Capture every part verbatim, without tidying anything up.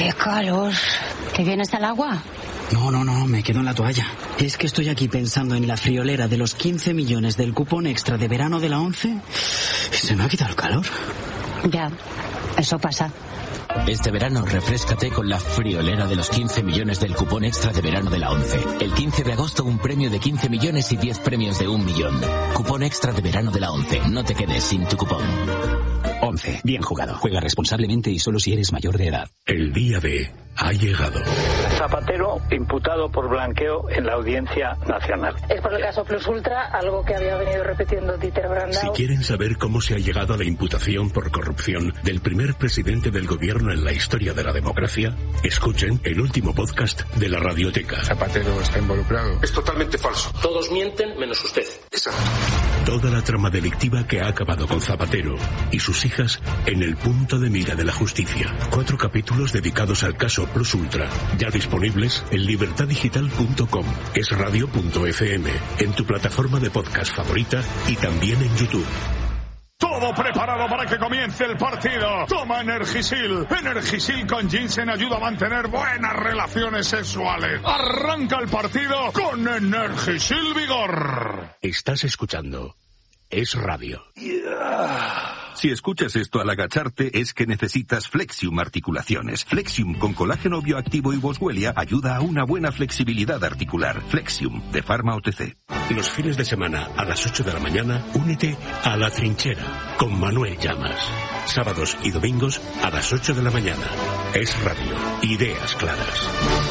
¡Qué calor! ¿Te vienes al agua? No, no, no, me quedo en la toalla. Es que estoy aquí pensando en la friolera de los quince millones del cupón extra de verano de la ONCE y se me ha quitado el calor. Ya, eso pasa. Este verano refréscate con la friolera de los quince millones del cupón extra de verano de la ONCE. El quince de agosto un premio de quince millones y diez premios de un millón. Cupón extra de verano de la ONCE. No te quedes sin tu cupón. ONCE. Bien jugado. Juega responsablemente y solo si eres mayor de edad. El día D ha llegado. Zapatero imputado por blanqueo en la Audiencia Nacional. Es por el caso Plus Ultra, algo que había venido repitiendo Dieter Brandau. Si quieren saber cómo se ha llegado a la imputación por corrupción del primer presidente del gobierno en la historia de la democracia, escuchen el último podcast de la Radioteca. Zapatero está involucrado. Es totalmente falso. Todos mienten menos usted. Exacto. Toda la trama delictiva que ha acabado con Zapatero y sus hijas en el punto de mira de la justicia. Cuatro capítulos dedicados al caso Plus Ultra, ya disponibles en libertad digital punto com, esradio punto efe eme, en tu plataforma de podcast favorita y también en YouTube. Todo preparado para que comience el partido. Toma Energisil. Energisil con ginseng ayuda a mantener buenas relaciones sexuales. Arranca el partido con Energisil Vigor. Estás escuchando Es Radio. Yeah. Si escuchas esto al agacharte es que necesitas Flexium Articulaciones. Flexium con colágeno bioactivo y boswellia ayuda a una buena flexibilidad articular. Flexium de Pharma O T C. Los fines de semana a las ocho de la mañana únete a La Trinchera con Manuel Llamas. Sábados y domingos a las ocho de la mañana. Es Radio. Ideas claras.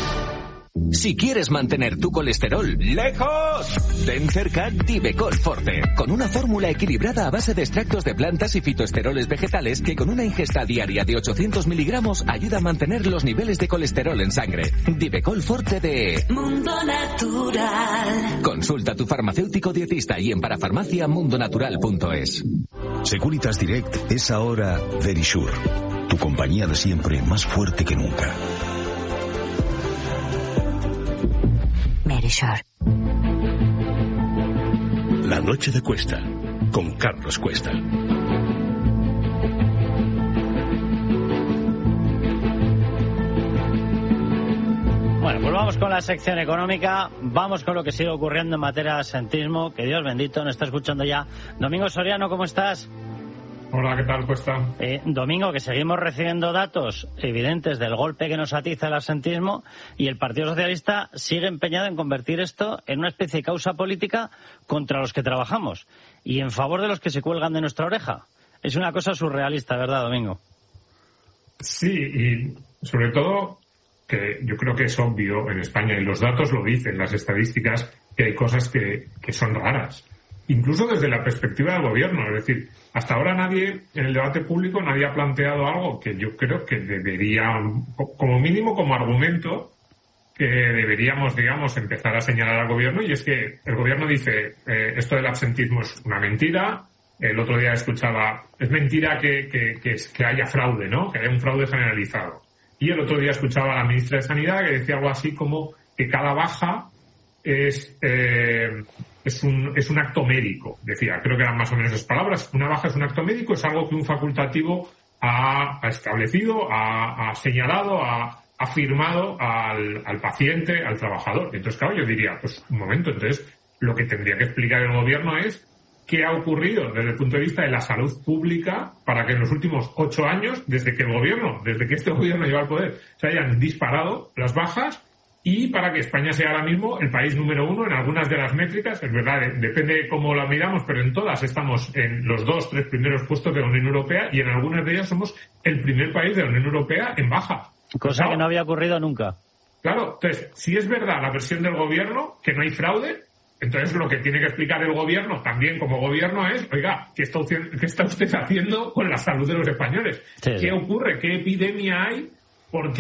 Si quieres mantener tu colesterol lejos, ten cerca Divecol Forte, con una fórmula equilibrada a base de extractos de plantas y fitoesteroles vegetales que con una ingesta diaria de ochocientos miligramos ayuda a mantener los niveles de colesterol en sangre. Divecol Forte de Mundo Natural. Consulta a tu farmacéutico dietista y en parafarmacia mundonatural punto es. Securitas Direct es ahora Verisure, tu compañía de siempre más fuerte que nunca. Verisure. La noche de Cuesta, con Carlos Cuesta. Bueno, pues vamos con la sección económica, vamos con lo que sigue ocurriendo en materia de asentismo, que Dios bendito, nos está escuchando ya. Domingo Soriano, ¿cómo estás? Hola, ¿qué tal, Cuesta? Eh, Domingo, que seguimos recibiendo datos evidentes del golpe que nos atiza el absentismo y el Partido Socialista sigue empeñado en convertir esto en una especie de causa política contra los que trabajamos y en favor de los que se cuelgan de nuestra oreja. Es una cosa surrealista, ¿verdad, Domingo? Sí, y sobre todo que yo creo que es obvio en España, y los datos lo dicen, las estadísticas, que hay cosas que, que son raras. Incluso desde la perspectiva del gobierno, es decir, hasta ahora nadie, en el debate público, nadie ha planteado algo que yo creo que debería, como mínimo como argumento, que deberíamos, digamos, empezar a señalar al gobierno, y es que el gobierno dice, eh, esto del absentismo es una mentira. El otro día escuchaba, es mentira que, que, que, que haya fraude, ¿no? Que haya un fraude generalizado. Y el otro día escuchaba a la ministra de Sanidad que decía algo así como que cada baja es... Eh, Es un, es un acto médico, decía, creo que eran más o menos esas palabras. Una baja es un acto médico, es algo que un facultativo ha, ha establecido, ha, ha señalado, ha, ha firmado al, al paciente, al trabajador. Entonces, claro, yo diría, pues un momento, entonces lo que tendría que explicar el gobierno es qué ha ocurrido desde el punto de vista de la salud pública para que en los últimos ocho años, desde que el gobierno, desde que este gobierno lleva al poder, se hayan disparado las bajas. Y para que España sea ahora mismo el país número uno en algunas de las métricas, es verdad, depende de cómo la miramos, pero en todas estamos en los dos, tres primeros puestos de la Unión Europea y en algunas de ellas somos el primer país de la Unión Europea en baja. Cosa que no había ocurrido nunca. Claro, entonces, si es verdad la versión del gobierno, que no hay fraude, entonces lo que tiene que explicar el gobierno, también como gobierno, es, oiga, ¿qué está, qué está usted haciendo con la salud de los españoles? Sí, ¿Qué sí. ocurre? ¿Qué epidemia hay? ¿Por qué